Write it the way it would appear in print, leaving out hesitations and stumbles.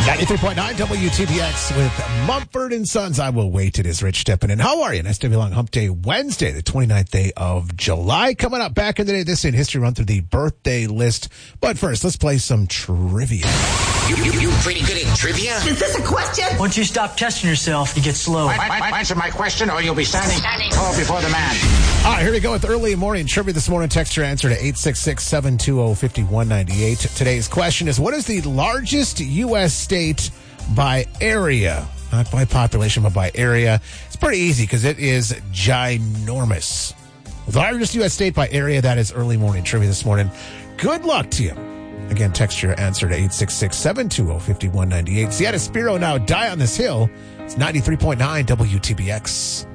93.9 WTBX with Mumford and Sons. I will wait. It is Rich stepping in. How are you? Nice to be along. Hump Day Wednesday, the 29th day of July. Coming up back in the day, this in history, run through the birthday list. But first, let's play some trivia. You pretty good at trivia? Is this a question? Once you stop testing yourself, you get slow. Answer my question or you'll be standing tall before the man. All right, here we go with early morning trivia this morning. Text your answer to 866-720-5198. Today's question is, what is the largest U.S. state by area? Not by population, but by area. It's pretty easy because it is ginormous. The largest U.S. state by area. That is early morning trivia this morning. Good luck to you. Again, text your answer to 866-720-5198. Seattle Spiro now Die on This Hill. It's 93.9 WTBX.